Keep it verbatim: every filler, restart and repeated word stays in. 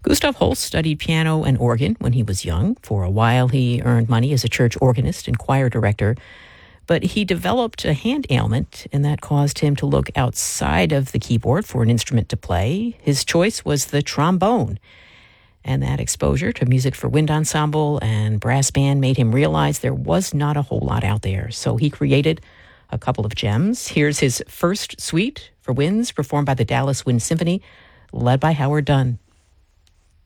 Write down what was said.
Gustav Holst studied piano and organ when he was young. For a while, he earned money as a church organist and choir director. But he developed a hand ailment, and that caused him to look outside of the keyboard for an instrument to play. His choice was the trombone. And that exposure to music for wind ensemble and brass band made him realize there was not a whole lot out there. So he created a couple of gems. Here's his first suite for winds, performed by the Dallas Wind Symphony, led by Howard Dunn.